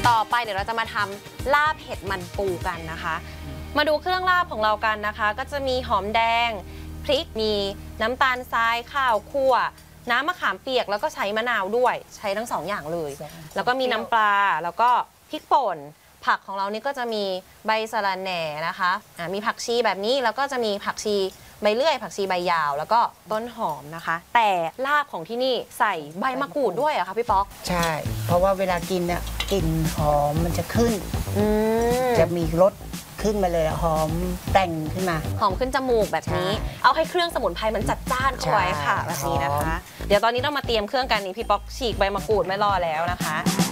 ต่อไปเดี๋ยวเราจะมาทำลาบเห็ดมันปูกันนะคะ มาดูเครื่องลาบของเรากันนะคะก็จะมีหอมแดงพริกมีน้ำตาลทรายข้าวคั่วน้ำมะขามเปียกแล้วก็ใช้มะนาวด้วยใช้ทั้ง2 อย่างเลยแล้วก็มีน้ำปลาแล้วก็พริกป่นผักของเรานี่ก็จะมีใบสะระแหน่นะคะมีผักชีแบบนี้แล้วก็จะมีผักชีใบเลื่อยผักชีใบยาวแล้วก็ต้นหอมนะคะแต่ลาบของที่นี่ใส่ใบมะกรูดด้วยเหรอคะพี่ป๊อกใช่เพราะว่าเวลากินเนี่ยกลิ่นหอมมันจะขึ้นจะมีรสขึ้นมาเลยหอมแต่งขึ้นมาหอมขึ้นจมูกแบบนี้เอาให้เครื่องสมุนไพรมันจัดจ้านเข้าไว้ค่ะแบบนี้นะคะเดี๋ยวตอนนี้เรามาเตรียมเครื่องกันนี่พี่ป๊อกฉีกใบมะกรูดไม่รอแล้วนะคะ